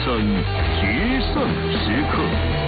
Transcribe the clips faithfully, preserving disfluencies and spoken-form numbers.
生决胜时刻。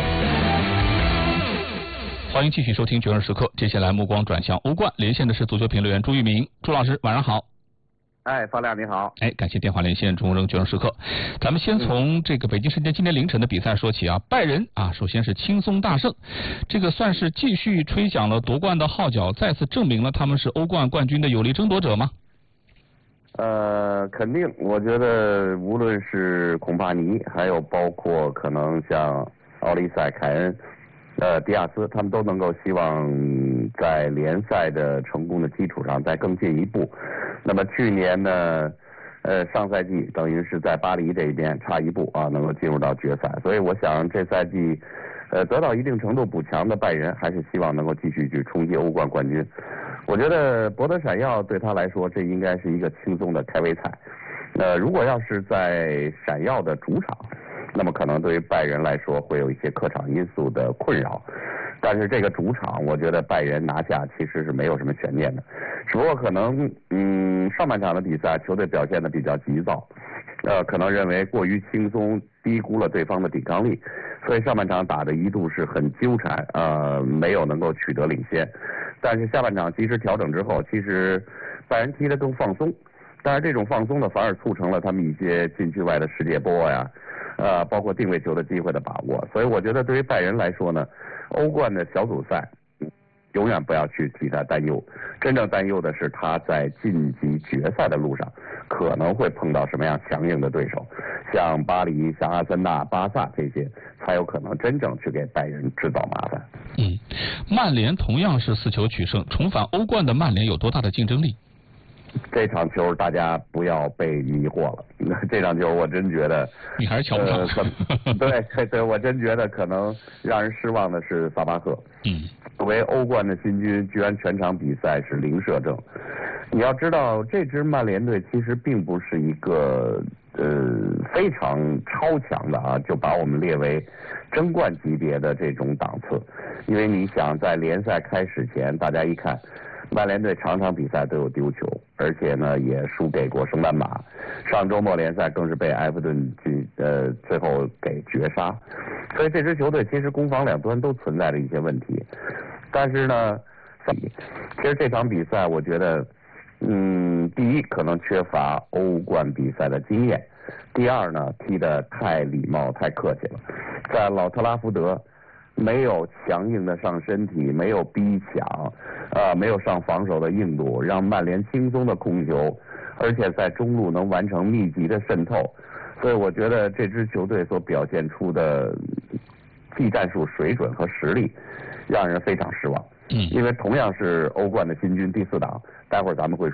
欢迎继续收听《决胜时刻》，接下来目光转向欧冠，连线的是足球评论员朱玉明，朱老师晚上好。 哎，方亮你好。 哎，感谢电话连线中扔决胜时刻。咱们先从这个北京时间今天凌晨的比赛说起啊，拜仁啊，首先是轻松大胜，这个算是继续吹响了夺冠的号角，再次证明了他们是欧冠冠军的有力争夺者吗？ 呃，肯定，我觉得无论是孔帕尼，还有包括可能像奥利塞、凯恩、呃迪亚斯，他们都能够希望在联赛的成功的基础上再更进一步。那么去年呢，呃上赛季等于是在巴黎这边差一步啊，能够进入到决赛，所以我想这赛季呃得到一定程度补强的拜仁，还是希望能够继续去冲击欧冠冠军。我觉得博德闪耀对他来说，这应该是一个轻松的开胃菜。呃，如果要是在闪耀的主场，那么可能对于拜仁来说会有一些客场因素的困扰。但是这个主场，我觉得拜仁拿下其实是没有什么悬念的，只不过可能嗯上半场的比赛球队表现的比较急躁，呃可能认为过于轻松，低估了对方的抵抗力，所以上半场打的一度是很纠缠，呃没有能够取得领先。但是下半场及时调整之后，其实拜仁踢得更放松，但是这种放松呢，反而促成了他们一些禁区外的世界波呀，呃，包括定位球的机会的把握。所以我觉得对于拜仁来说呢，欧冠的小组赛永远不要去替他担忧，真正担忧的是他在晋级决赛的路上可能会碰到什么样强硬的对手，像巴黎、像阿森纳、巴萨这些，才有可能真正去给拜仁制造麻烦。 嗯，曼联同样是四球取胜，重返欧冠的曼联有多大的竞争力？ 这场球大家不要被迷惑了，这场球我真觉得你还是瞧不上。 呃、对对，我真觉得可能让人失望的是萨巴赫。 嗯， 作为欧冠的新军，居然全场比赛是零射正。你要知道，这支曼联队其实并不是一个呃非常超强的啊，就把我们列为争冠级别的这种档次。因为你想，在联赛开始前，大家一看，曼联队场场比赛都有丢球，而且呢也输给过圣班马，上周末联赛更是被埃弗顿进呃最后给绝杀，所以这支球队其实攻防两端都存在着一些问题。但是呢，其实这场比赛我觉得，嗯，第一可能缺乏欧冠比赛的经验，第二呢踢得太礼貌太客气了，在老特拉福德没有强硬的上身体，没有逼抢，呃，没有上防守的硬度，让曼联轻松的控球，而且在中路能完成密集的渗透，所以我觉得这支球队所表现出的技战术水准和实力，让人非常失望。 嗯， 因为同样是欧冠的新军第四档，待会儿咱们会说。